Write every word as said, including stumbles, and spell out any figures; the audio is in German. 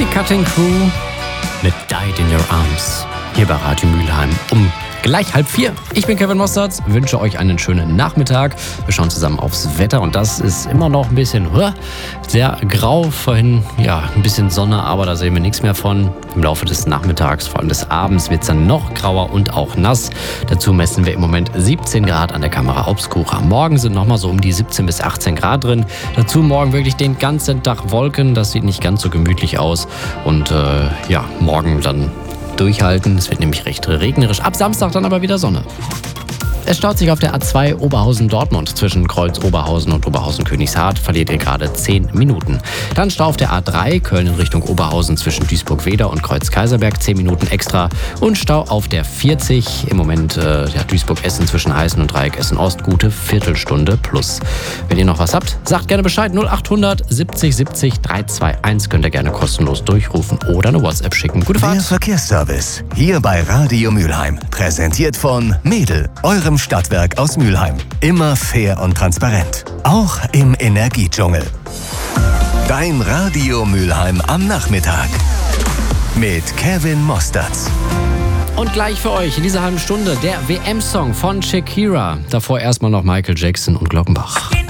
die Cutting Crew mit Died in Your Arms. Hier bei Radio Mülheim um gleich halb vier. Ich bin Kevin Mostards, wünsche euch einen schönen Nachmittag. Wir schauen zusammen aufs Wetter und das ist immer noch ein bisschen huh, sehr grau. Vorhin ja ein bisschen Sonne, aber da sehen wir nichts mehr von. Im Laufe des Nachmittags, vor allem des Abends, wird es dann noch grauer und auch nass. Dazu messen wir im Moment siebzehn Grad an der Kamera Obscura. Morgen sind nochmal so um die siebzehn bis achtzehn Grad drin. Dazu morgen wirklich den ganzen Tag Wolken. Das sieht nicht ganz so gemütlich aus. Und äh, ja, morgen dann durchhalten. Es wird nämlich recht regnerisch. Ab Samstag dann aber wieder Sonne. Es staut sich auf der A zwei Oberhausen-Dortmund zwischen Kreuz Oberhausen und Oberhausen-Königshardt. Verliert ihr gerade zehn Minuten. Dann Stau auf der A drei Köln in Richtung Oberhausen zwischen Duisburg-Weder und Kreuz-Kaiserberg. zehn Minuten extra. Und Stau auf der vierzig. Im Moment äh, ja, Duisburg-Essen zwischen Heißen und Dreieck Essen-Ost. Gute Viertelstunde plus. Wenn ihr noch was habt, sagt gerne Bescheid. null achthundert siebzig siebzig dreihundertzweiundzwanzig könnt ihr gerne kostenlos durchrufen oder eine WhatsApp schicken. Gute Fahrt. Der Verkehrsservice. Hier bei Radio Mülheim. Präsentiert von Mädel, eurem Stadtwerk aus Mülheim. Immer fair und transparent. Auch im Energiedschungel. Dein Radio Mülheim am Nachmittag. Mit Kevin Mostards. Und gleich für euch in dieser halben Stunde der W M-Song von Shakira. Davor erstmal noch Michael Jackson und Glockenbach.